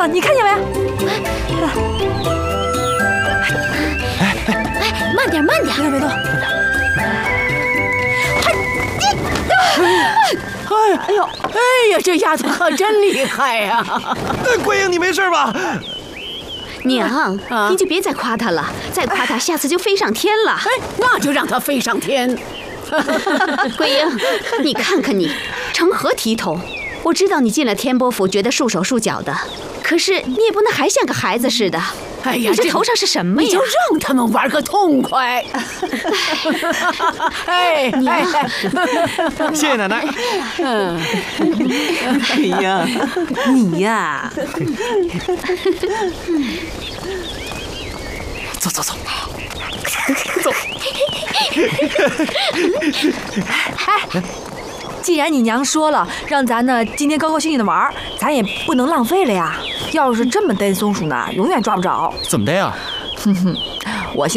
了，你看见没？ 慢点，慢点， 别动。 哎呀，这丫头可真厉害呀！ 桂英，你没事吧？ 娘，您就别再夸她了，再夸她，下次就飞上天了。 哎，那就让她飞上天。 桂英，你看看你，成何体统？我知道你进了天波府，觉得束手束脚的，可是你也不能还像个孩子似的。 哎呀， 你这头上是什么呀？ 你就让他们玩个痛快。哎， 谢谢奶奶。 哎呀，你呀， 走。 哎，既然你娘说了，让咱呢今天高高兴兴的玩，咱也不能浪费了呀。要是这么逮松鼠呢，永远抓不着。 怎么的呀？ 哼哼，我